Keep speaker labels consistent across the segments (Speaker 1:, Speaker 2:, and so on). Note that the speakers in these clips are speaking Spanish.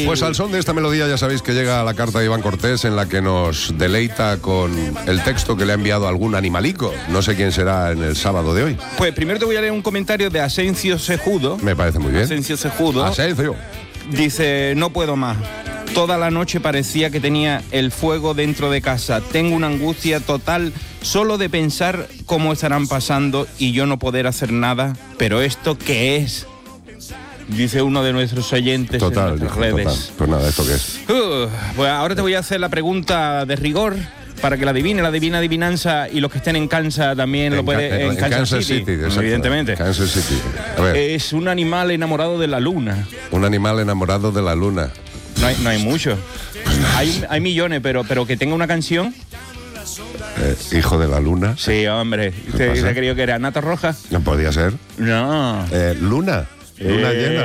Speaker 1: Pues al son de esta melodía ya sabéis que llega la carta de Iván Cortés en la que nos deleita con el texto que le ha enviado algún animalico. No sé quién será en el sábado de hoy.
Speaker 2: Pues primero te voy a leer un comentario de Asencio Sejudo.
Speaker 1: Me parece muy bien.
Speaker 2: Asencio Sejudo.
Speaker 1: Asencio.
Speaker 2: Dice, no puedo más. Toda la noche parecía que tenía el fuego dentro de casa. Tengo una angustia total solo de pensar cómo estarán pasando y yo no poder hacer nada. ¿Pero esto qué es? Dice uno de nuestros oyentes en nuestras redes.
Speaker 1: Total. Pues nada, ¿esto qué es?
Speaker 2: Pues ahora te voy a hacer la pregunta de rigor para que la divina adivinanza, y los que estén en Kansas también lo pueden...
Speaker 1: En Kansas City,
Speaker 2: evidentemente.
Speaker 1: Kansas City. A ver.
Speaker 2: Es un animal enamorado de la luna.
Speaker 1: Un animal enamorado de la luna.
Speaker 2: No hay mucho. Hay millones, pero que tenga una canción.
Speaker 1: Hijo de la luna.
Speaker 2: Sí, hombre. ¿Usted creía que era Nata Roja?
Speaker 1: No podía ser.
Speaker 2: No.
Speaker 1: Luna. Luna llena.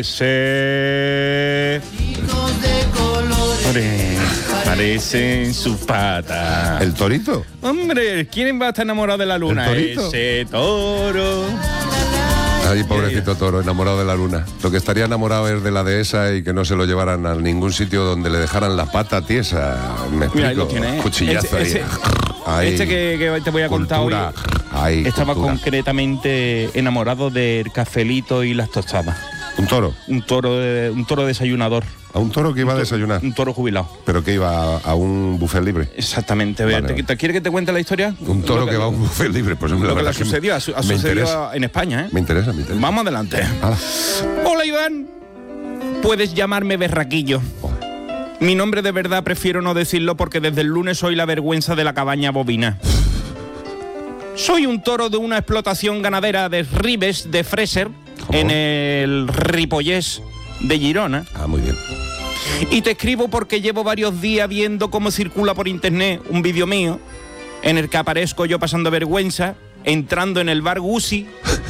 Speaker 2: Parecen sus patas.
Speaker 1: ¿El torito?
Speaker 2: Hombre, ¿quién va a estar enamorado de la luna?
Speaker 1: ¿El torito?
Speaker 2: Ese toro.
Speaker 1: Ay, pobrecito toro, enamorado de la luna. Lo que estaría enamorado es de la dehesa y que no se lo llevaran a ningún sitio donde le dejaran la pata tiesa. Me explico.
Speaker 2: Mira, ahí lo tiene, ¿eh?
Speaker 1: Cuchillazo ahí.
Speaker 2: Que te voy a contar hoy.
Speaker 1: Ahí,
Speaker 2: estaba
Speaker 1: cultura.
Speaker 2: concretamente enamorado del cafelito y las tostadas.
Speaker 1: ¿Un toro?
Speaker 2: Un toro desayunador.
Speaker 1: ¿A un toro que iba a desayunar?
Speaker 2: Un toro jubilado.
Speaker 1: ¿Pero que iba a un buffet libre?
Speaker 2: Exactamente.
Speaker 1: Vale.
Speaker 2: ¿Quieres que te cuente la historia?
Speaker 1: Un toro que va a un buffet libre. Pues
Speaker 2: lo que le sucedió, ha sucedido en España, ¿eh?
Speaker 1: Me interesa.
Speaker 2: Vamos adelante.
Speaker 1: ¡Hala!
Speaker 2: Hola, Iván. Puedes llamarme Berraquillo. Mi nombre de verdad prefiero no decirlo porque desde el lunes soy la vergüenza de la cabaña bovina. Soy un toro de una explotación ganadera de Ribes de Freser, en el Ripollès de Girona.
Speaker 1: Ah, muy bien.
Speaker 2: Y te escribo porque llevo varios días viendo cómo circula por internet un vídeo mío en el que aparezco yo pasando vergüenza, entrando en el bar Gucci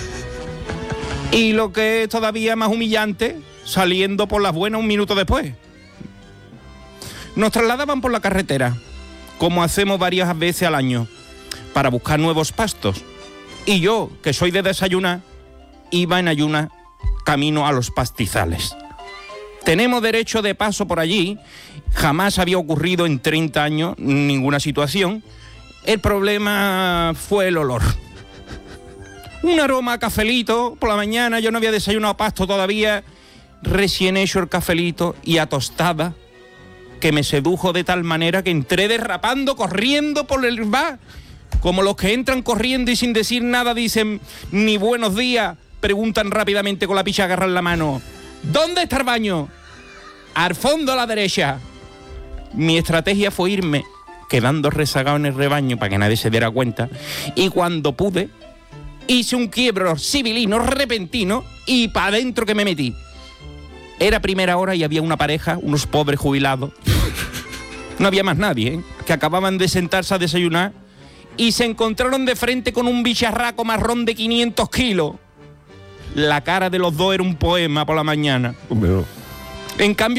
Speaker 2: y lo que es todavía más humillante, saliendo por las buenas un minuto después. Nos trasladaban por la carretera, como hacemos varias veces al año, para buscar nuevos pastos. Y yo, que soy de desayunar, iba en ayuna camino a los pastizales. Tenemos derecho de paso por allí. Jamás había ocurrido en 30 años ninguna situación. El problema fue el olor. Un aroma a cafelito por la mañana. Yo no había desayunado pasto todavía. Recién hecho el cafelito y a tostada, que me sedujo de tal manera que entré derrapando, corriendo por el bar. Como los que entran corriendo y sin decir nada dicen ni buenos días, preguntan rápidamente con la pichagarra en la mano: ¿dónde está el baño? Al fondo a la derecha. Mi estrategia fue irme quedando rezagado en el rebaño para que nadie se diera cuenta, y cuando pude hice un quiebro civilino repentino y para adentro que me metí. Era primera hora y había una pareja, unos pobres jubilados, no había más nadie, que acababan de sentarse a desayunar y se encontraron de frente con un bicharraco marrón de 500 kilos. La cara de los dos era un poema por la mañana.
Speaker 1: Hombre, no.
Speaker 2: En cambio,